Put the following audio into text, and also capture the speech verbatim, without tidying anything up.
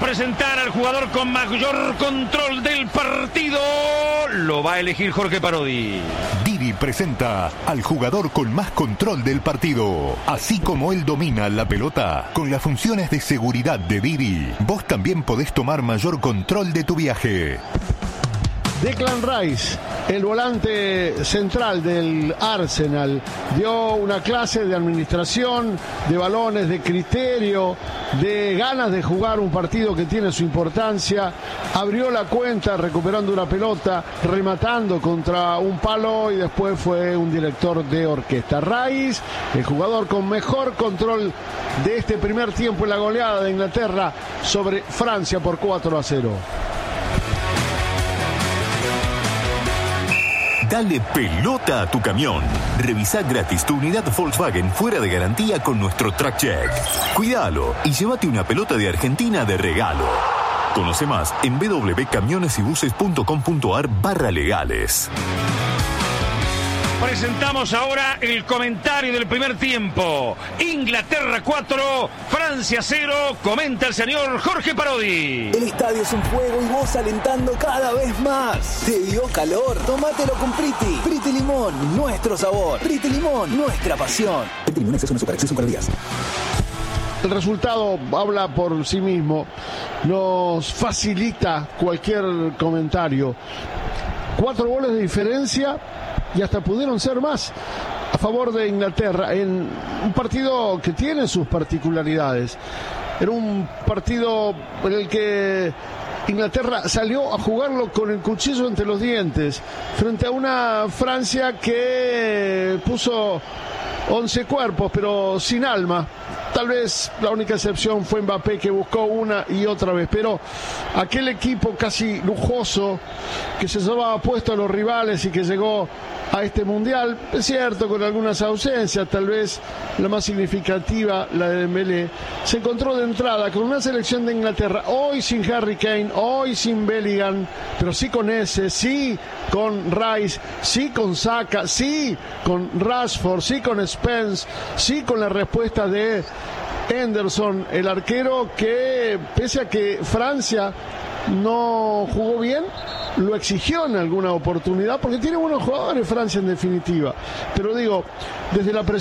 presentar al jugador con mayor control del partido. Lo va a elegir Jorge Parodi. Didi presenta al jugador con más control del partido. Así como él domina la pelota, con las funciones de seguridad de Didi, vos también podés tomar mayor control de tu viaje. Declan Rice, el volante central del Arsenal, dio una clase de administración, de balones, de criterio, de ganas de jugar un partido que tiene su importancia. Abrió la cuenta recuperando una pelota, rematando contra un palo y después fue un director de orquesta. Rice, el jugador con mejor control de este primer tiempo en la goleada de Inglaterra sobre Francia por cuatro a cero. Dale pelota a tu camión. Revisá gratis tu unidad Volkswagen fuera de garantía con nuestro Track Check. Cuídalo y llévate una pelota de Argentina de regalo. Conoce más en www.camionesybuses.com.ar barra legales. Presentamos ahora el comentario del primer tiempo. Inglaterra cuatro, Francia cero. Comenta el señor Jorge Parodi. El estadio es un juego y vos alentando cada vez más. ¿Te dio calor? Tómatelo con Priti. Priti Limón, nuestro sabor. Priti Limón, nuestra pasión. Priti Limón, exceso de azúcar, exceso de calorías. El resultado habla por sí mismo. Nos facilita cualquier comentario. Cuatro goles de diferencia y hasta pudieron ser más a favor de Inglaterra en un partido que tiene sus particularidades. Era un partido en el que Inglaterra salió a jugarlo con el cuchillo entre los dientes frente a una Francia que puso once cuerpos pero sin alma. Tal vez la única excepción fue Mbappé, que buscó una y otra vez, pero aquel equipo casi lujoso que se llevaba puesto a los rivales y que llegó a este mundial, es cierto, con algunas ausencias, tal vez la más significativa, la de Dembélé, se encontró de entrada con una selección de Inglaterra, hoy sin Harry Kane, hoy sin Bellingham, pero sí con ese, sí con Rice, sí con Saka, sí con Rashford, sí con Spence, sí con la respuesta de Henderson, el arquero que, pese a que Francia no jugó bien, lo exigió en alguna oportunidad, porque tiene buenos jugadores Francia en definitiva, pero digo, desde la presión